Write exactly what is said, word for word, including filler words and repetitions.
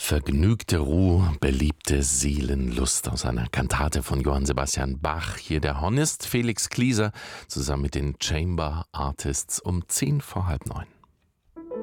Vergnügte Ruhe, beliebte Seelenlust aus einer Kantate von Johann Sebastian Bach. Hier der Hornist Felix Klieser zusammen mit den Chamber Artists um zehn vor halb neun.